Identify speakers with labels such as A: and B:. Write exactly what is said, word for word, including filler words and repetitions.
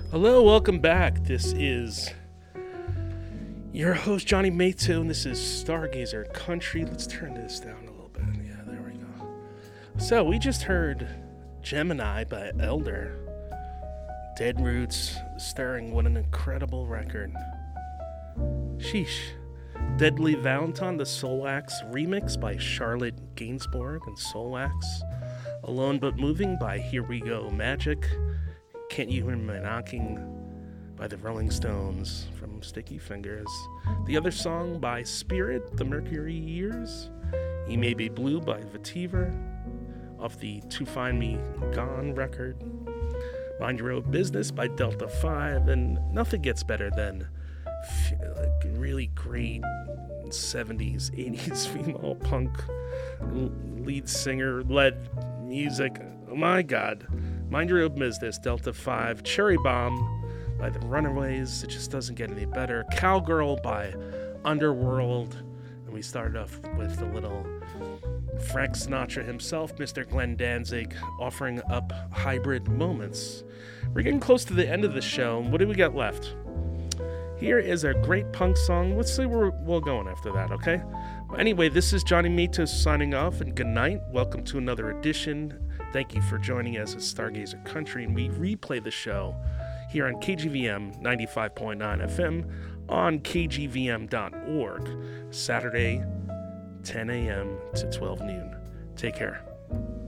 A: Hello, welcome back. This is your host, Johnny Mato, and this is Stargazer Country. Let's turn this down a little bit. Yeah, there we go. So, we just heard Gemini by Elder. Dead Roots, stirring. What an incredible record. Sheesh. Deadly Valentine, the Soulax remix by Charlotte Gainsbourg and Soulax. Alone But Moving by Here We Go Magic. Can't You Hear Me Knocking by the Rolling Stones from Sticky Fingers. The other song by Spirit, The Mercury Years. He May Be Blue by Vetiver off the To Find Me Gone record. Mind Your Own Business by Delta five. And nothing gets better than like really great seventies, eighties female punk lead singer led music. Oh my God. Mind Your Own Business, Delta five. Cherry Bomb by The Runaways. It just doesn't get any better. Cowgirl by Underworld. And we started off with a little Frank Sinatra himself, Mister Glenn Danzig, offering up Hybrid Moments. We're getting close to the end of the show. What do we got left? Here is a great punk song. Let's see where we're going after that, okay? Well, anyway, this is Johnny Mito signing off, and good night. Welcome to another edition. Thank you for joining us at Stargazer Country, and we replay the show here on K G V M ninety-five point nine F M on K G V M dot org, Saturday, ten a.m. to twelve noon. Take care.